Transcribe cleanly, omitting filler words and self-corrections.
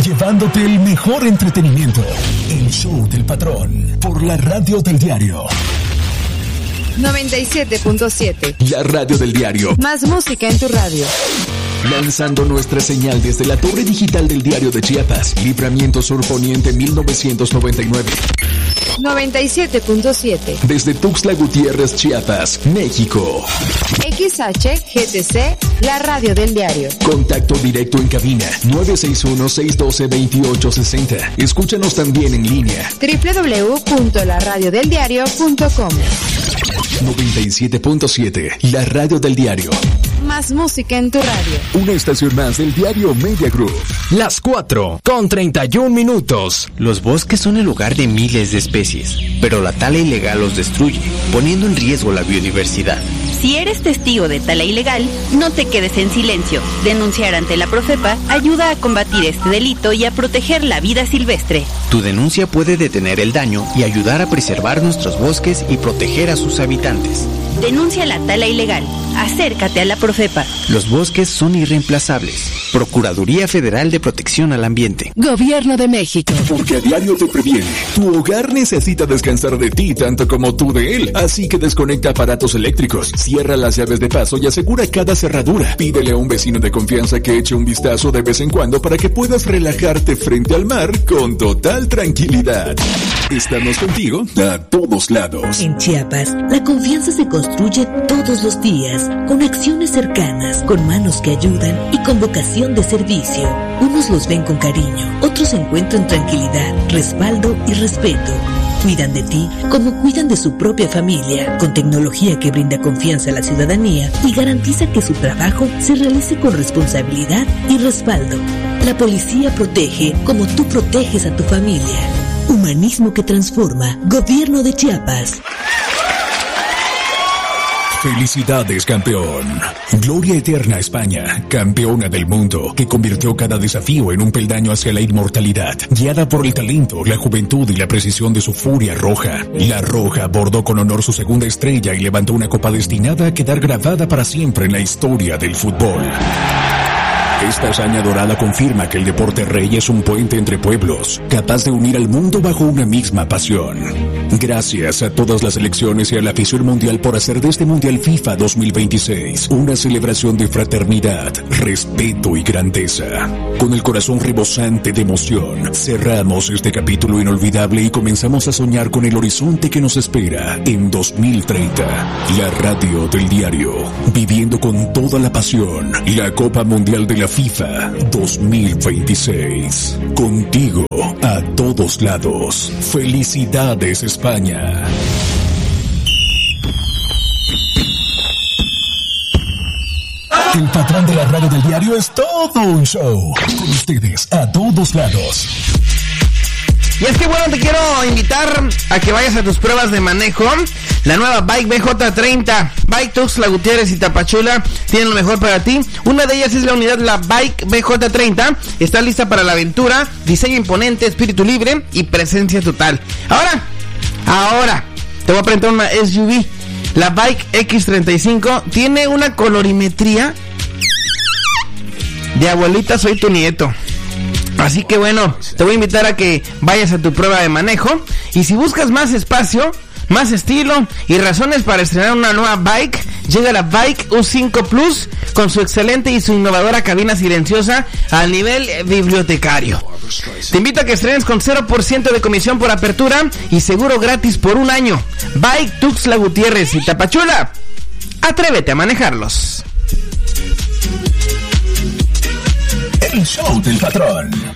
llevándote el mejor entretenimiento. El show del patrón, por la radio del diario. 97.7. La radio del diario. Más música en tu radio. Lanzando nuestra señal desde la torre digital del diario de Chiapas. Libramiento Sur Poniente 1999. 97.7. Desde Tuxtla Gutiérrez, Chiapas, México. XHGTC, la radio del diario. Contacto directo en cabina 961-612-2860. Escúchanos también en línea www.laradiodeldiario.com. 97.7, la radio del diario. Más música en tu radio. Una estación más del diario Media Group. Las 4:31. Los bosques son el hogar de miles de especies, pero la tala ilegal los destruye, poniendo en riesgo la biodiversidad. Si eres testigo de tala ilegal, no te quedes en silencio. Denunciar ante la Profepa ayuda a combatir este delito y a proteger la vida silvestre. Tu denuncia puede detener el daño y ayudar a preservar nuestros bosques y proteger a sus habitantes. Denuncia la tala ilegal. Acércate a la Profepa. Los bosques son irreemplazables. Procuraduría Federal de Protección al Ambiente. Gobierno de México. Porque a diario te previene. Tu hogar necesita descansar de ti tanto como tú de él. Así que desconecta aparatos eléctricos. Cierra las llaves de paso y asegura cada cerradura. Pídele a un vecino de confianza que eche un vistazo de vez en cuando para que puedas relajarte frente al mar con total tranquilidad. Estamos contigo a todos lados. En Chiapas, la confianza se construye todos los días, con acciones cercanas, con manos que ayudan y con vocación de servicio. Unos los ven con cariño, otros encuentran tranquilidad, respaldo y respeto. Cuidan de ti como cuidan de su propia familia, con tecnología que brinda confianza a la ciudadanía y garantiza que su trabajo se realice con responsabilidad y respaldo. La policía protege como tú proteges a tu familia. Humanismo que transforma. Gobierno de Chiapas. Felicidades, campeón. Gloria eterna a España, campeona del mundo, que convirtió cada desafío en un peldaño hacia la inmortalidad. Guiada por el talento, la juventud y la precisión de su furia roja, la Roja bordó con honor su segunda estrella y levantó una copa destinada a quedar grabada para siempre en la historia del fútbol. Esta hazaña dorada confirma que el deporte rey es un puente entre pueblos, capaz de unir al mundo bajo una misma pasión. Gracias a todas las selecciones y a la afición mundial por hacer de este Mundial FIFA 2026 una celebración de fraternidad, respeto y grandeza. Con el corazón rebosante de emoción, cerramos este capítulo inolvidable y comenzamos a soñar con el horizonte que nos espera en 2030. La radio del diario, viviendo con toda la pasión la Copa Mundial de la FIFA 2026. Contigo a todos lados. Felicidades, España. El patrón de la radio del diario es todo un show. Con ustedes a todos lados. Y es que bueno, te quiero invitar a que vayas a tus pruebas de manejo. La nueva Bike BJ30, Bike Tuxtla Gutiérrez y Tapachula tienen lo mejor para ti. Una de ellas es la unidad, la Bike BJ30. Está lista para la aventura, diseño imponente, espíritu libre y presencia total. Ahora, te voy a presentar una SUV. La Bike X35 tiene una colorimetría de abuelita, soy tu nieto. Así que bueno, te voy a invitar a que vayas a tu prueba de manejo. Y si buscas más espacio, más estilo y razones para estrenar una nueva bike, llega la Bike U5 Plus con su excelente y su innovadora cabina silenciosa al nivel bibliotecario. Te invito a que estrenes con 0% de comisión por apertura y seguro gratis por un año. Bike Tuxtla Gutiérrez y Tapachula. Atrévete a manejarlos. El show del patrón.